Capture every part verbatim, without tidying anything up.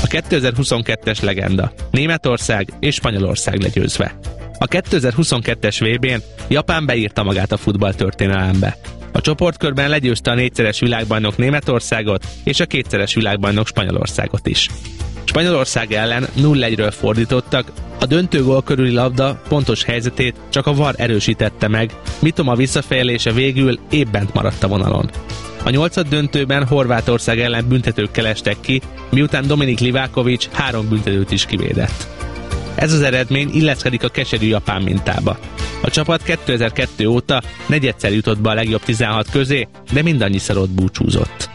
A kétezer-huszonkettes legenda: Németország és Spanyolország legyőzve. A kétezer-huszonkettes vé bén Japán beírta magát a futballtörténelembe. A csoportkörben legyőzte a négyszeres világbajnok Németországot és a kétszeres világbajnok Spanyolországot is. Spanyolország ellen nulla egyről fordítottak, a döntő gól körüli labda pontos helyzetét csak a vé á er erősítette meg, Mitoma visszafejlése végül épp bent maradt a vonalon. A nyolcad döntőben Horvátország ellen büntetőkkel estek ki, miután Dominik Livaković három büntetőt is kivédett. Ez az eredmény illeszkedik a keserű japán mintába. A csapat kétezer-kettő óta negyedszer jutott be a legjobb tizenhat közé, de mindannyiszor ott búcsúzott.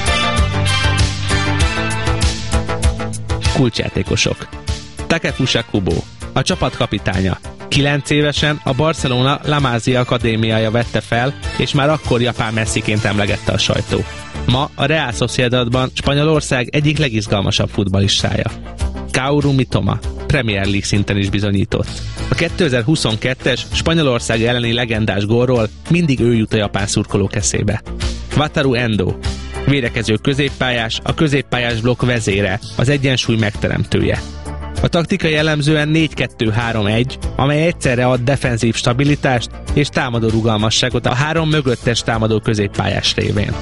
Kulcsjátékosok. Takefusa Kubo, a csapat kapitánya. Kilenc évesen a Barcelona La Masia akadémiája vette fel, és már akkor japán Messiként emlegette a sajtó. Ma a Real Sociedadban Spanyolország egyik legizgalmasabb futballistája. Kaoru Mitoma Premier League szinten is bizonyított. A kétezer-huszonkettes Spanyolország elleni legendás gólról mindig ő jut a japán szurkolók eszébe. Wataru Endo, védekező középpályás, a középpályás blokk vezére, az egyensúly megteremtője. A taktika jellemzően négy kettő három egy, amely egyszerre ad defenzív stabilitást és támadó rugalmasságot a három mögöttes támadó középpályás révén.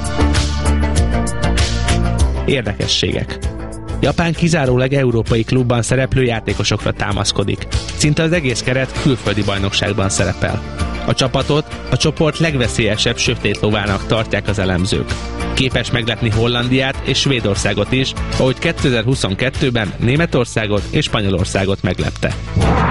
Érdekességek. Japán kizárólag európai klubban szereplő játékosokra támaszkodik. Szinte az egész keret külföldi bajnokságban szerepel. A csapatot a csoport legveszélyesebb sötét lovának tartják az elemzők. Képes meglepni Hollandiát és Svédországot is, ahogy kétezer-huszonkettőben Németországot és Spanyolországot meglepte.